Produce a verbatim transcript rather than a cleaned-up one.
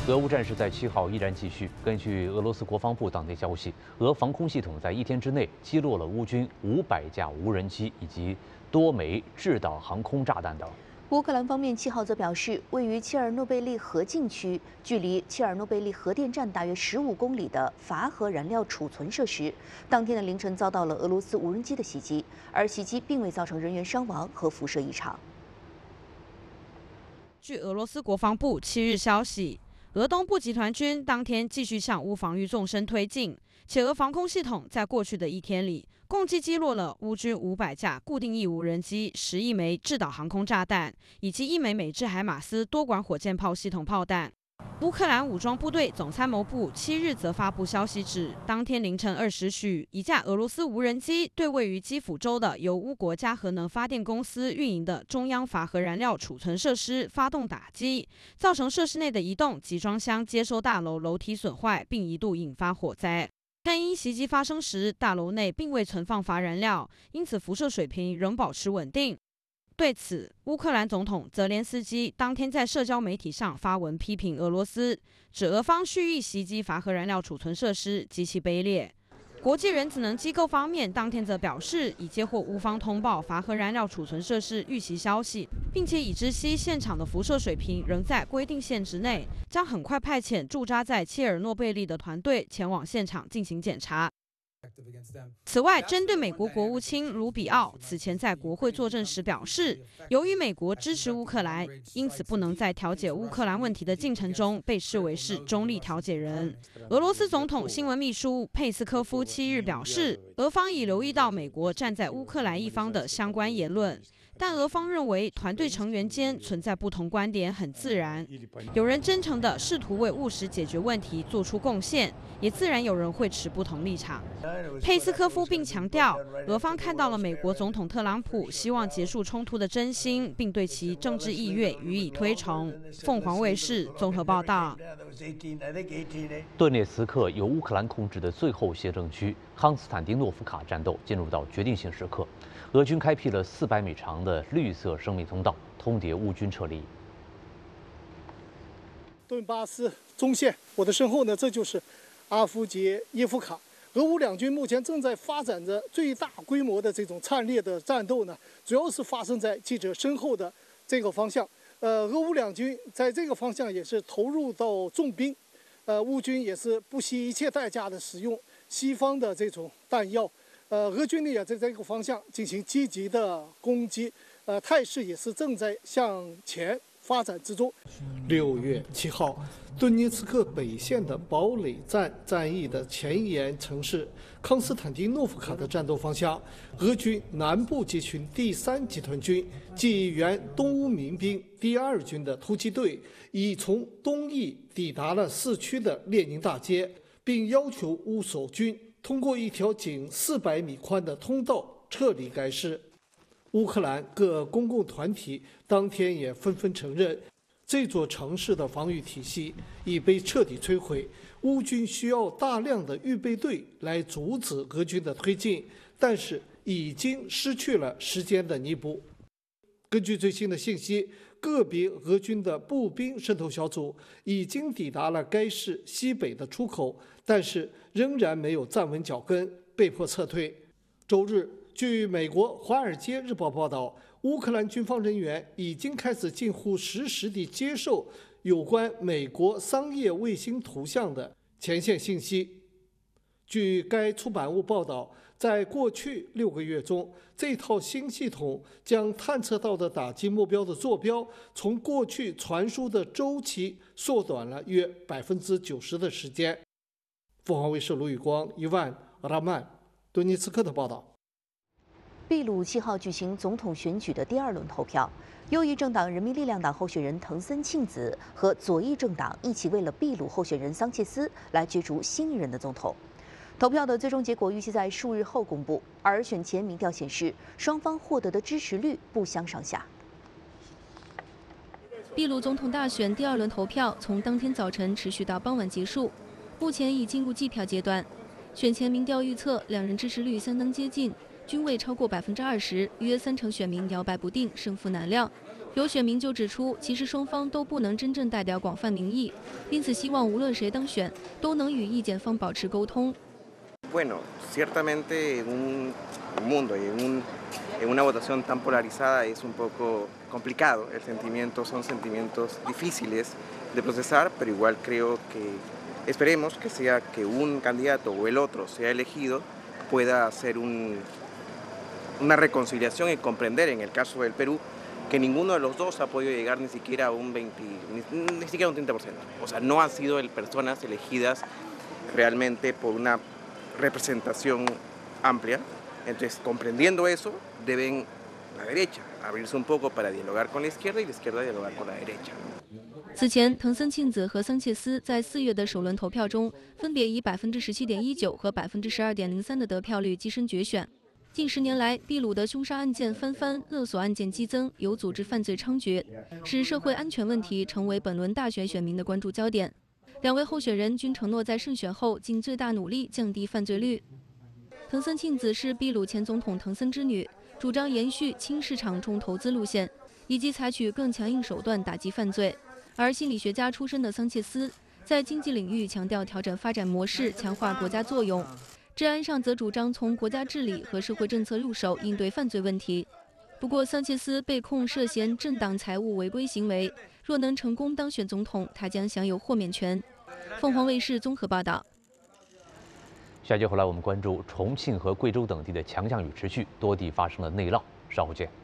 俄乌战事在七号依然继续。根据俄罗斯国防部当天消息，俄防空系统在一天之内击落了乌军五百架无人机以及多枚制导航空炸弹等。 乌克兰方面七号则表示，位于切尔诺贝利核禁区、距离切尔诺贝利核电站大约十五公里的乏核燃料储存设施，当天的凌晨遭到了俄罗斯无人机的袭击，而袭击并未造成人员伤亡和辐射异常。 据俄罗斯国防部七日消息，俄东部集团军当天继续向乌防御纵深推进，且俄防空系统在过去的一天里， 共计击落了乌军五百架固定翼无人机、十一枚制导航空炸弹，以及一枚美制海马斯多管火箭炮系统炮弹。乌克兰武装部队总参谋部七日则发布消息指，当天凌晨二时许，一架俄罗斯无人机对位于基辅州的由乌国家核能发电公司运营的中央乏核燃料储存设施发动打击，造成设施内的移动集装箱接收大楼楼体损坏，并一度引发火灾。 但因袭击发生时，大楼内并未存放乏燃料，因此辐射水平仍保持稳定。对此，乌克兰总统泽连斯基当天在社交媒体上发文批评俄罗斯，指俄方蓄意袭击乏核燃料储存设施，极其卑劣。 国际原子能机构方面当天则表示，已接获乌方通报乏核燃料储存设施遇袭消息，并且已知悉现场的辐射水平仍在规定线之内，将很快派遣驻扎在切尔诺贝利的团队前往现场进行检查。 此外，针对美国国务卿卢比奥此前在国会作证时表示，由于美国支持乌克兰，因此不能在调解乌克兰问题的进程中被视为是中立调解人。俄罗斯总统新闻秘书佩斯科夫七日表示，俄方已留意到美国站在乌克兰一方的相关言论。 但俄方认为，团队成员间存在不同观点很自然。有人真诚地试图为务实解决问题做出贡献，也自然有人会持不同立场。佩斯科夫并强调，俄方看到了美国总统特朗普希望结束冲突的真心，并对其政治意愿予以推崇。凤凰卫视综合报道。 顿涅茨克由乌克兰控制的最后行政区康斯坦丁诺夫卡战斗进入到决定性时刻。 俄军开辟了四百米长的绿色生命通道，通牒乌军撤离。 顿巴斯中线，我的身后呢，这就是阿夫杰耶夫卡。俄乌两军目前正在发展着最大规模的这种惨烈的战斗呢，主要是发生在记者身后的这个方向。呃，俄乌两军在这个方向也是投入到重兵，呃，乌军也是不惜一切代价的使用西方的这种弹药。 呃，俄军呢也在这个方向进行积极的攻击，呃，态势也是正在向前发展之中。六月七号，顿涅茨克北线的堡垒站战役的前沿城市康斯坦丁诺夫卡的战斗方向，俄军南部集群第三集团军及原东乌民兵第二军的突击队，已从东翼抵达了市区的列宁大街，并要求乌守军 通过一条仅四百米宽的通道撤离该市。乌克兰各公共团体当天也纷纷承认，这座城市的防御体系已被彻底摧毁。乌军需要大量的预备队来阻止俄军的推进，但是已经失去了时间的弥补。根据最新的信息， 个别俄军的步兵渗透小组已经抵达了该市西北的出口，但是仍然没有站稳脚跟，被迫撤退。周日，据美国《华尔街日报》报道，乌克兰军方人员已经开始近乎实时地接受有关美国商业卫星图像的前线信息。据该出版物报道， 在过去六个月中，这套新系统将探测到的打击目标的坐标从过去传输的周期缩短了约百分之九十的时间。凤凰卫视卢宇光、伊万·阿拉曼，顿涅茨克的报道。 秘鲁七号举行总统选举的第二轮投票，右翼政党人民力量党候选人藤森庆子和左翼政党一起为了秘鲁候选人桑切斯来角逐新一任的总统。 投票的最终结果预计在数日后公布，而选前民调显示，双方获得的支持率不相上下。 秘鲁总统大选第二轮投票从当天早晨持续到傍晚结束，目前已进入计票阶段。选前民调预测两人支持率相当接近，均未超过百分之二十，约三成选民摇摆不定，胜负难料。 有选民就指出，其实双方都不能真正代表广泛民意，因此希望无论谁当选，都能与意见方保持沟通。 Bueno, ciertamente en un mundo y en, un, en una votación tan polarizada es un poco complicado. El sentimiento son sentimientos difíciles de procesar, pero igual creo que esperemos que sea que un candidato o el otro sea elegido pueda hacer un, una reconciliación y comprender en el caso del Perú que ninguno de los dos ha podido llegar ni siquiera a un veinte, ni, ni siquiera a un treinta por ciento. O sea, no han sido el, personas elegidas realmente por una representación amplia. Entonces, comprendiendo eso, deben la derecha abrirse un poco para dialogar con la izquierda y la izquierda dialogar con la derecha. 此前，藤森庆子和桑切斯在四月的首轮投票中，分别以百分之十七点一九和百分之十二点零三的得票率跻身决选。近十年来，秘鲁的凶杀案件翻番，勒索案件激增，有组织犯罪猖獗，使社会安全问题成为本轮大选选民的关注焦点。两位候选人均承诺在胜选后尽最大努力降低犯罪率。藤森庆子是秘鲁前总统藤森之女，主张延续轻市场重投资路线，以及采取更强硬手段打击犯罪。而心理学家出身的桑切斯在经济领域强调调整发展模式，强化国家作用；治安上则主张从国家治理和社会政策入手应对犯罪问题。不过，桑切斯被控涉嫌政党财务违规行为，若能成功当选总统，他将享有豁免权。凤凰卫视综合报道。 下节回来，我们关注重庆和贵州等地的强降雨持续，多地发生了内涝。稍后见。